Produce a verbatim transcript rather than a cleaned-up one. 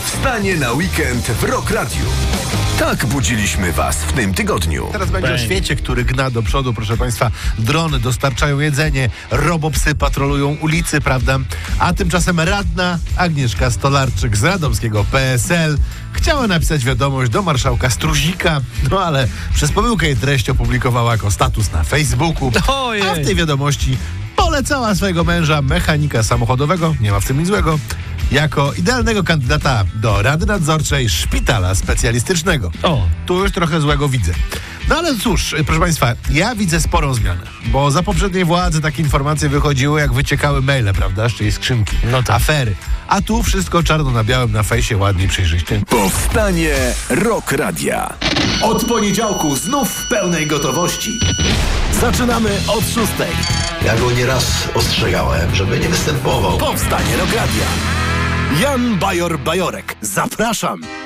Powstanie na weekend w Rock Radio. Tak budziliśmy was w tym tygodniu. Teraz będzie o świecie, który gna do przodu, proszę państwa. Drony dostarczają jedzenie, robopsy patrolują ulicy, prawda? A tymczasem radna Agnieszka Stolarczyk z radomskiego P S L chciała napisać wiadomość do marszałka Struzika, no ale przez pomyłkę jej treść opublikowała jako status na Facebooku. Ojej. A w tej wiadomości polecała swojego męża, mechanika samochodowego, nie ma w tym nic złego, jako idealnego kandydata do Rady Nadzorczej Szpitala Specjalistycznego. O. Tu już trochę złego widzę. No ale cóż, proszę państwa, ja widzę sporą zmianę, bo za poprzedniej władzy takie informacje wychodziły, jak wyciekały maile, prawda, z czyjej skrzynki, no tak. afery. A tu wszystko czarno na białym na fejsie, ładnie i przejrzyście. Powstanie Rock Radia. Od poniedziałku znów w pełnej gotowości. Zaczynamy od szóstej. Ja go nieraz ostrzegałem, żeby nie występował. Powstanie Rock Radia. Jan Bajor-Bajorek. Zapraszam.